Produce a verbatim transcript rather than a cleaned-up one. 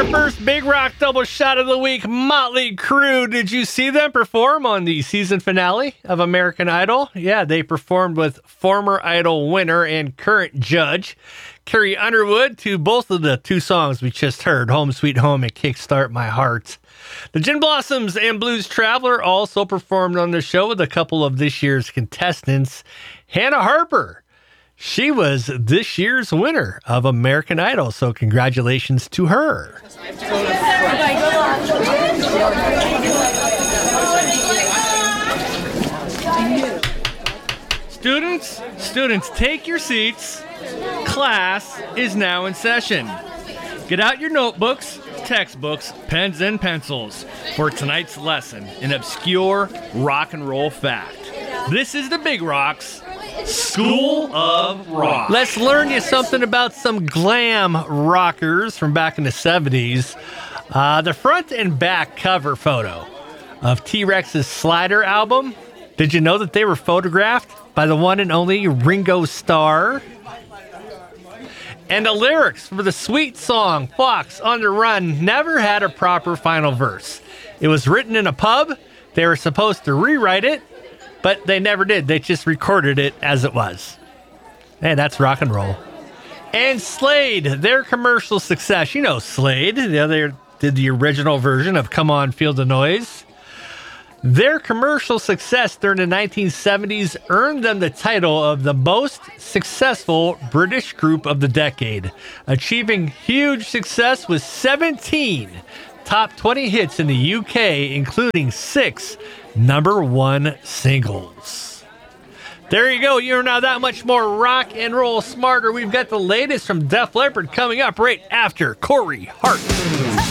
our first Big Rock double shot of the week, Motley Crue. Did you see them perform on the season finale of American Idol? Yeah, they performed with former Idol winner and current judge Carrie Underwood to both of the two songs we just heard, Home Sweet Home and Kickstart My Heart. The Gin Blossoms and Blues Traveler also performed on the show with a couple of this year's contestants. Hannah Harper, she was this year's winner of American Idol, so congratulations to her. Students, students, take your seats. Class is now in session. Get out your notebooks, textbooks, pens, and pencils for tonight's lesson in obscure rock and roll fact. This is the Big Rocks School of Rock. Let's learn you something about some glam rockers from back in the seventies. Uh, the front and back cover photo of T-Rex's Slider album. Did you know that they were photographed by the one and only Ringo Starr? And the lyrics for the sweet song Fox on the Run never had a proper final verse. It was written in a pub. They were supposed to rewrite it, but they never did. They just recorded it as it was. Hey, that's rock and roll. And Slade, their commercial success. You know Slade. You know, they did the original version of Come On, Feel the Noise. Their commercial success during the nineteen seventies earned them the title of the most successful British group of the decade, achieving huge success with seventeen top twenty hits in the U K, including six number one singles. There you go. You're now that much more rock and roll smarter. We've got the latest from Def Leppard coming up right after Corey Hart.